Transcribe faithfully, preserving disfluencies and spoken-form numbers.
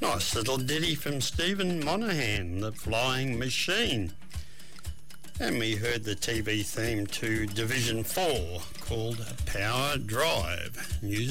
Nice little ditty from Stephen Monaghan, The Flying Machine. And we heard the T V theme to Division four called Power Drive. News